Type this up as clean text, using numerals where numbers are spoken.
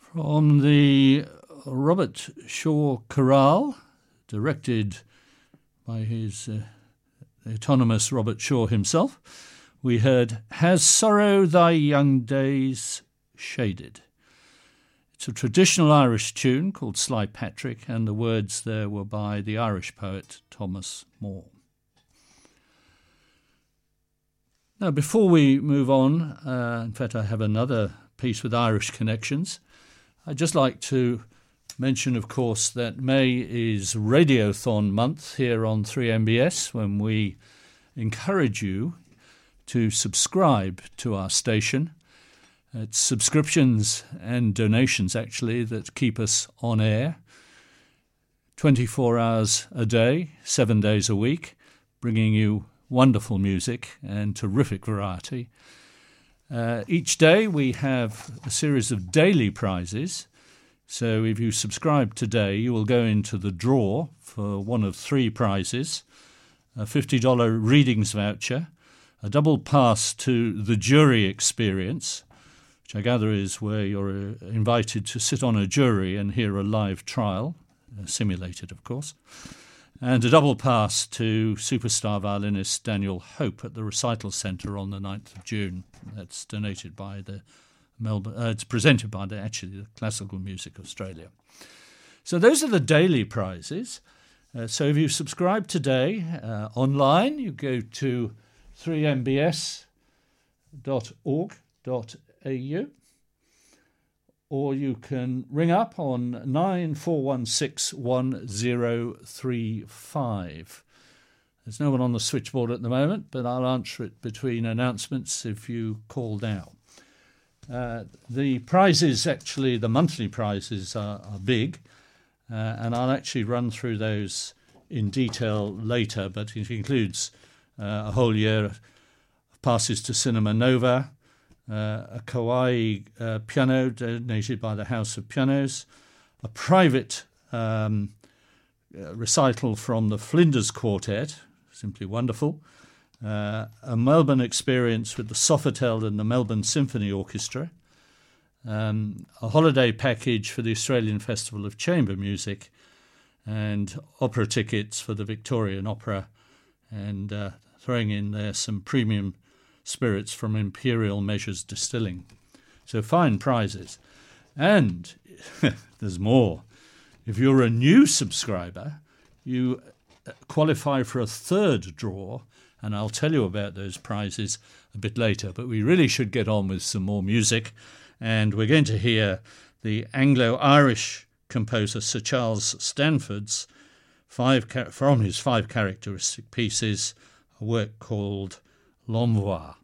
From the Robert Shaw Chorale, directed by his autonomous Robert Shaw himself, we heard Has Sorrow Thy Young Days Shaded? It's a traditional Irish tune called Sly Patrick, and the words there were by the Irish poet Thomas Moore. Now, before we move on, in fact, I have another piece with Irish connections. I'd just like to mention, of course, that May is Radiothon month here on 3MBS, when we encourage you to subscribe to our station. It's subscriptions and donations, actually, that keep us on air 24 hours a day, 7 days a week, bringing you wonderful music and terrific variety. Each day we have a series of daily prizes. So if you subscribe today, you will go into the draw for one of three prizes: a $50 readings voucher, a double pass to the jury experience, which I gather is where you're invited to sit on a jury and hear a live trial, simulated, of course, and a double pass to superstar violinist Daniel Hope at the Recital Centre on the 9th of June. That's donated by the Melbourne. It's presented by the Classical Music Australia. So those are the daily prizes. So if you subscribe today online, you go to 3mbs.org.au, or you can ring up on 94161035. There's no one on the switchboard at the moment, but I'll answer it between announcements if you call now. The prizes, actually, the monthly prizes are big, and I'll actually run through those in detail later, but it includes a whole year of passes to Cinema Nova, a Kauai piano donated by the House of Pianos, a private recital from the Flinders Quartet, simply wonderful, a Melbourne experience with the Sofitel and the Melbourne Symphony Orchestra, a holiday package for the Australian Festival of Chamber Music, and opera tickets for the Victorian Opera, and throwing in there some premium spirits from Imperial Measures Distilling. So fine prizes. And there's more. If you're a new subscriber, you qualify for a third draw, and I'll tell you about those prizes a bit later. But we really should get on with some more music, and we're going to hear the Anglo-Irish composer Sir Charles Stanford's from his five characteristic pieces, a work called L'Envoi.